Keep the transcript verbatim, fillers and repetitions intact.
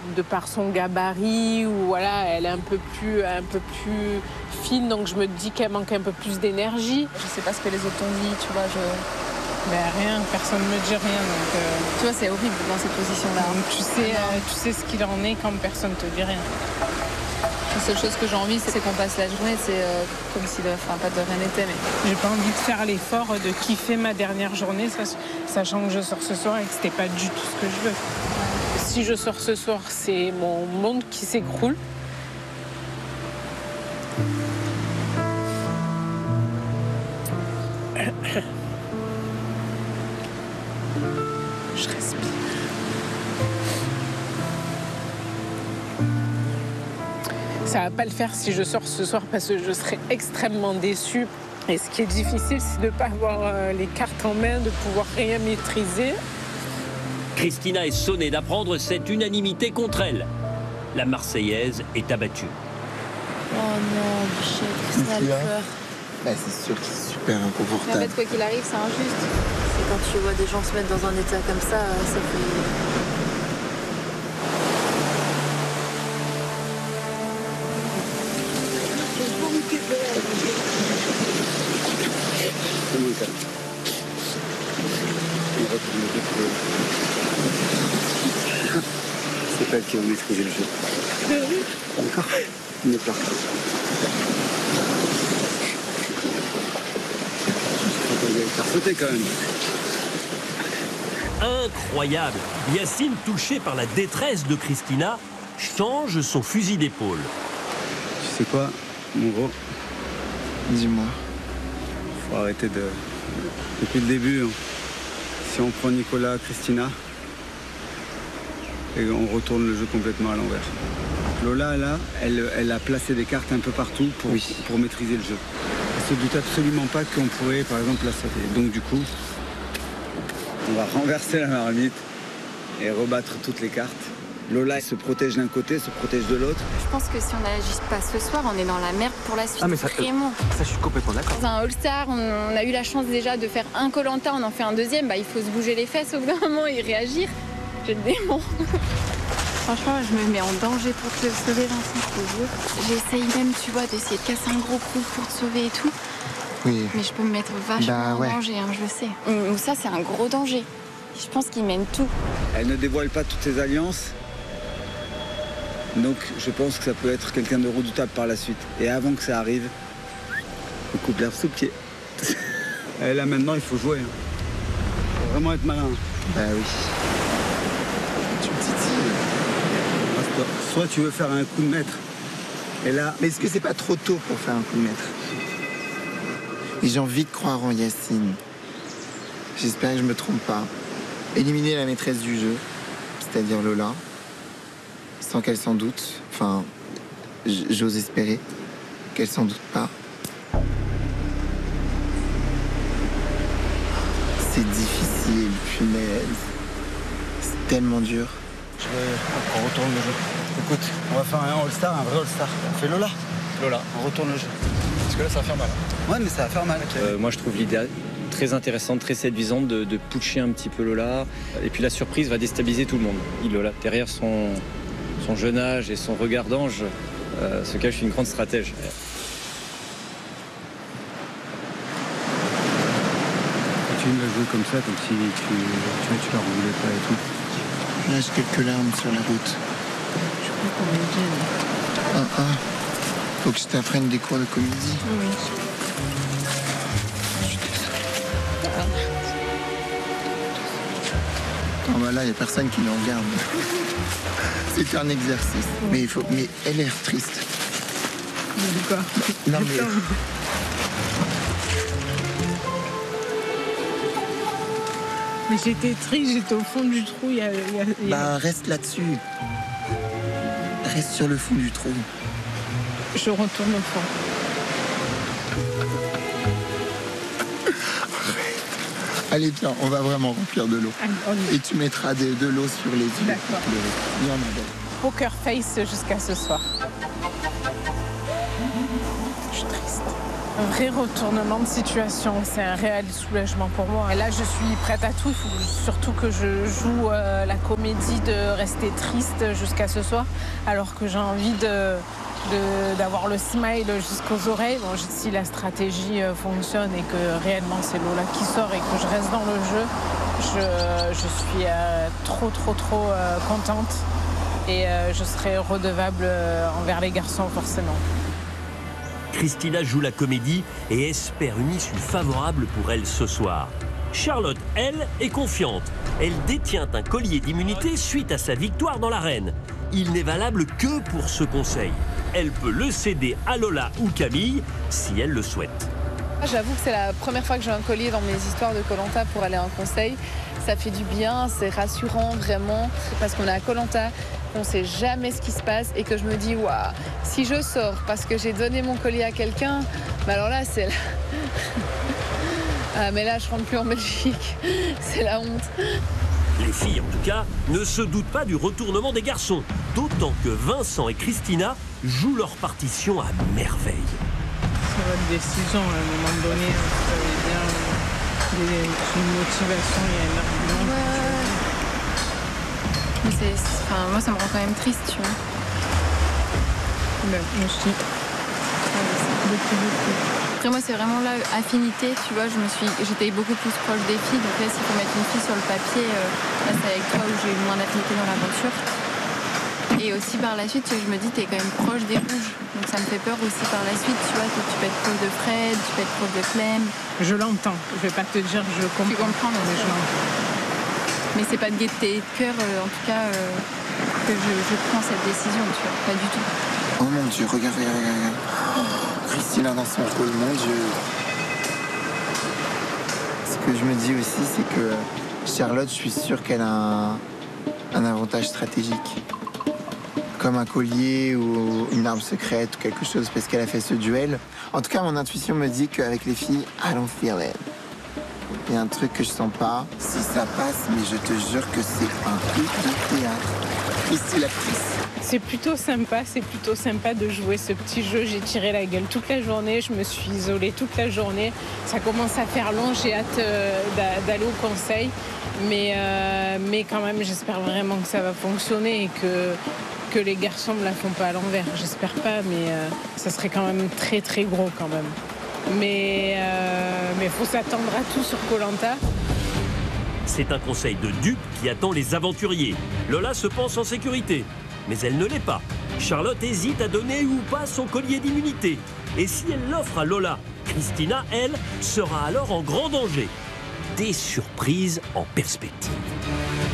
de par son gabarit, ou voilà, elle est un peu plus, un peu plus fine, donc je me dis qu'elle manque un peu plus d'énergie. Je sais pas ce que les autres ont dit, tu vois, je... Ben rien, personne ne me dit rien, donc... Euh... Tu vois, c'est horrible dans cette position-là. Tu sais, euh, tu sais ce qu'il en est quand personne ne te dit rien. La seule chose que j'ai envie, c'est qu'on passe la journée, c'est euh, comme si, de, enfin, pas de rien n'était, mais... J'ai pas envie de faire l'effort de kiffer ma dernière journée, sachant que je sors ce soir et que c'était pas du tout ce que je veux. Si je sors ce soir, c'est mon monde qui s'écroule. Je respire. Ça va pas le faire si je sors ce soir parce que je serai extrêmement déçue. Et ce qui est difficile, c'est de ne pas avoir les cartes en main, de pouvoir rien maîtriser. Christina est sonnée d'apprendre cette unanimité contre elle. La Marseillaise est abattue. Oh non, Michel, Christina, elle pleure. Bah, c'est sûr que c'est super inconfortable. Mais en fait, quoi qu'il arrive, c'est injuste. C'est quand tu vois des gens se mettre dans un état comme ça, ça fait... C'est pas elle qui va maîtriser le jeu. D'accord. Ne pleure pas. Je vais faire sauter quand même. Incroyable! Yacine, touché par la détresse de Christina, change son fusil d'épaule. Tu sais quoi, mon gros? Dis-moi. Faut arrêter de... Depuis le début, si on prend Nicolas, Christina, et on retourne le jeu complètement à l'envers. Lola, là, elle, elle a placé des cartes un peu partout pour, oui. pour maîtriser le jeu. Elle se doute absolument pas qu'on pourrait, par exemple, la sauter. Donc du coup, on va renverser la marmite et rebattre toutes les cartes. Lola se protège d'un côté, se protège de l'autre. Je pense que si on n'agit pas ce soir, on est dans la merde pour la suite. Ah mais ça, vraiment. ça je suis complètement d'accord. Dans un All-Star, on, on a eu la chance déjà de faire un Koh-Lanta, on en fait un deuxième, bah, il faut se bouger les fesses au bout d'un moment et réagir. J'ai le démon. Franchement, je me mets en danger pour te sauver, Vincent, je te jure. J'essaye même, tu vois, d'essayer de casser un gros coup pour te sauver et tout. Oui. Mais je peux me mettre vachement bah, ouais. en danger, hein, je le sais. Hum, ça, c'est un gros danger. Je pense qu'il mène tout. Elle ne dévoile pas toutes ses alliances. Donc je pense que ça peut être quelqu'un de redoutable par la suite. Et avant que ça arrive, on coupe l'herbe sous le pied. Et là maintenant il faut jouer. Il faut vraiment être malin. Bah oui. Tu me titilles. Soit tu veux faire un coup de maître. Et là. Mais est-ce que c'est pas trop tôt pour faire un coup de maître? Et j'ai envie de croire en Yacine. J'espère que je me trompe pas. Éliminer la maîtresse du jeu, c'est-à-dire Lola. Sans qu'elle s'en doute, enfin, j'ose espérer qu'elle s'en doute pas. C'est difficile, punaise. C'est tellement dur. Je veux qu'on retourne le jeu. Écoute, on va faire un All-Star, un vrai All-Star. On fait Lola. Lola, on retourne le jeu. Parce que là, ça va faire mal. Hein. Ouais, mais ça va faire mal. Euh, moi, je trouve l'idée très intéressante, très séduisante de, de putcher un petit peu Lola. Et puis la surprise va déstabiliser tout le monde. Lola, derrière son... son jeune âge et son regard d'ange euh, se cache une grande stratège. Continue à jouer comme ça, comme si tu, tu, tu la revoulais pas et tout. Je lâche quelques larmes sur la route. Je crois qu'on est bien. Ah ah. Faut que je t'apprenne des cours de comédie. Oui. Je suis désolé. Ah bah là, il n'y a personne qui nous regarde. C'est un exercice. Mais il faut. Mais elle a l'air triste. De quoi? Non mais. Mais j'étais triste, j'étais au fond du trou. Il y a, il y a, il y a... Bah reste là-dessus. Reste sur le fond du trou. Je retourne au fond. Allez bien, on va vraiment remplir de l'eau. Et tu mettras de, de l'eau sur les yeux. D'accord. Viens, ma belle. Poker face jusqu'à ce soir. Je suis triste. Un vrai retournement de situation, c'est un réel soulagement pour moi. Et là, je suis prête à tout. Il faut surtout que je joue euh, la comédie de rester triste jusqu'à ce soir, alors que j'ai envie de, de, d'avoir le smile jusqu'aux oreilles. Bon, si la stratégie euh, fonctionne et que réellement c'est Lola qui sort et que je reste dans le jeu, je, je suis euh, trop, trop, trop euh, contente et euh, je serai redevable euh, envers les garçons forcément. Christina joue la comédie et espère une issue favorable pour elle ce soir. Charlotte, elle, est confiante. Elle détient un collier d'immunité suite à sa victoire dans l'arène. Il n'est valable que pour ce conseil. Elle peut le céder à Lola ou Camille si elle le souhaite. J'avoue que c'est la première fois que j'ai un collier dans mes histoires de Koh Lanta pour aller à un conseil. Ça fait du bien, c'est rassurant vraiment, parce qu'on est à Koh Lanta, qu'on ne sait jamais ce qui se passe et que je me dis, waouh, si je sors parce que j'ai donné mon collier à quelqu'un, bah alors là, c'est la... Ah, mais là, je rentre plus en Belgique, c'est la honte. Les filles, en tout cas, ne se doutent pas du retournement des garçons, d'autant que Vincent et Christina jouent leur partition à merveille. C'est votre décision, à un moment donné, vous savez bien, il y a une motivation, il y a un argument. Ouais. Mais c'est, enfin, moi, ça me rend quand même triste, tu vois. Ben, moi aussi. Beaucoup, beaucoup. Après, moi, c'est vraiment là, affinité, tu vois. Je me suis, j'étais beaucoup plus proche des filles. Donc là, s'il faut mettre une fille sur le papier, euh, là, c'est avec toi où j'ai eu moins d'affinité dans l'aventure. Et aussi, par la suite, je me dis, t'es quand même proche des rouges. Donc ça me fait peur aussi par la suite, tu vois. Que tu peux être proche de Fred, tu peux être proche de Clem. Je l'entends. Je vais pas te dire que je comprends. Tu comprends, mais je l'entends. Mais c'est pas de gaieté de cœur, euh, en tout cas, euh, que je, je prends cette décision, tu vois. Pas du tout. Oh mon Dieu, regarde, regarde, regarde. Oh, Christina dans son rôle, mon Dieu. Ce que je me dis aussi, c'est que Charlotte, je suis sûre qu'elle a un, un avantage stratégique. Comme un collier ou une arme secrète ou quelque chose, parce qu'elle a fait ce duel. En tout cas, mon intuition me dit qu'avec les filles, I don't feel it. Il y a un truc que je sens pas. Si ça passe, mais je te jure que c'est un truc de théâtre. Christy l'actrice. C'est plutôt sympa, c'est plutôt sympa de jouer ce petit jeu. J'ai tiré la gueule toute la journée, je me suis isolée toute la journée. Ça commence à faire long, j'ai hâte euh, d'aller au conseil. Mais, euh, mais quand même, j'espère vraiment que ça va fonctionner et que, que les garçons ne me la font pas à l'envers. J'espère pas, mais euh, ça serait quand même très très gros quand même. Mais il euh, faut s'attendre à tout sur Koh Lanta. C'est un conseil de dupe qui attend les aventuriers. Lola se pense en sécurité, mais elle ne l'est pas. Charlotte hésite à donner ou pas son collier d'immunité. Et si elle l'offre à Lola, Christina, elle, sera alors en grand danger. Des surprises en perspective.